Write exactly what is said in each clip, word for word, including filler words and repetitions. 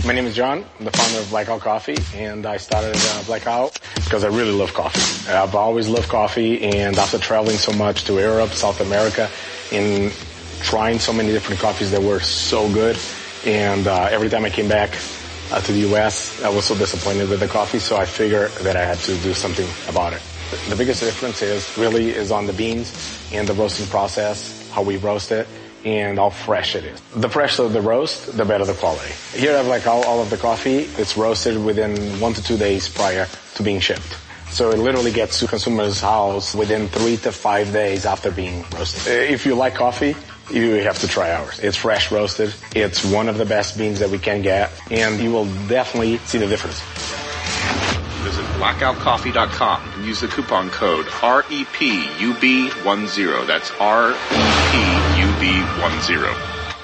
My name is John. I'm the founder of Blackout Coffee, and I started uh, Blackout because I really love coffee. I've always loved coffee, and after traveling so much to Europe, South America, and trying so many different coffees that were so good, and uh, every time I came back uh, to the U S, I was so disappointed with the coffee, so I figured that I had to do something about it. The biggest difference is really is on the beans and the roasting process, how we roast it, and how fresh it is. The fresher the roast, the better the quality. Here I have like all, all of the coffee. It's roasted within one to two days prior to being shipped. So it literally gets to consumers' house within three to five days after being roasted. If you like coffee, you have to try ours. It's fresh roasted. It's one of the best beans that we can get, and you will definitely see the difference. Visit blackout coffee dot com and use the coupon code R E P U B ten. That's R E P U B ten.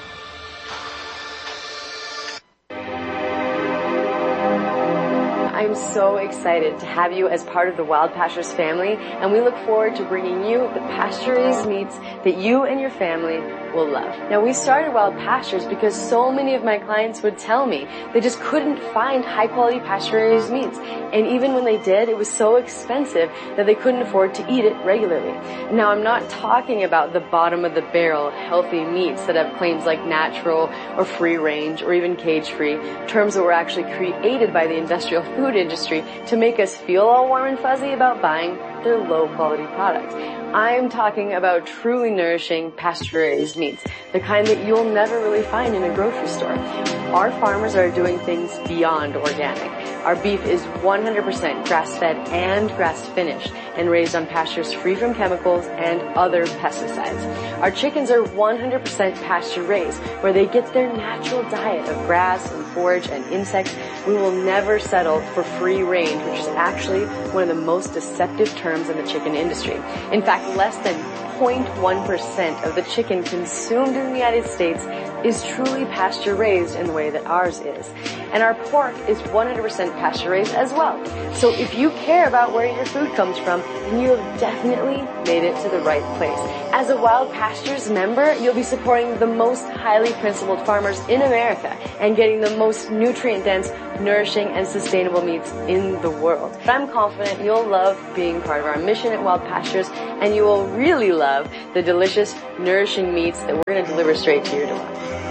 I'm so excited to have you as part of the Wild Pastures family, and we look forward to bringing you the pasture-raised meats that you and your family will love. Now, we started Wild Pastures because so many of my clients would tell me they just couldn't find high-quality pasture-raised meats, and even when they did, it was so expensive that they couldn't afford to eat it regularly. Now, I'm not talking about the bottom-of-the-barrel healthy meats that have claims like natural or free-range or even cage-free, terms that were actually created by the industrial food industry to make us feel all warm and fuzzy about buying their low-quality products. I'm talking about truly nourishing pasture-raised meats, the kind that you'll never really find in a grocery store. Our farmers are doing things beyond organic. Our beef is one hundred percent grass-fed and grass-finished and raised on pastures free from chemicals and other pesticides. Our chickens are one hundred percent pasture-raised, where they get their natural diet of grass and forage and insects. We will never settle for free range, which is actually one of the most deceptive terms in the chicken industry. In fact, less than zero point one percent of the chicken consumed in the United States is truly pasture-raised in the way that ours is. And our pork is one hundred percent pasture-raised as well. So if you care about where your food comes from, then you have definitely made it to the right place. As a Wild Pastures member, you'll be supporting the most highly principled farmers in America and getting the most nutrient-dense, nourishing, and sustainable meats in the world. I'm confident you'll love being part of our mission at Wild Pastures, and you will really love the delicious, nourishing meats that we're going to deliver straight to your door.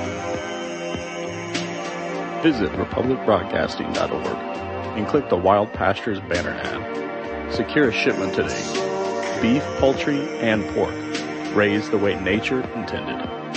Visit republic broadcasting dot org and click the Wild Pastures banner ad. Secure a shipment today. Beef, poultry, and pork, raised the way nature intended.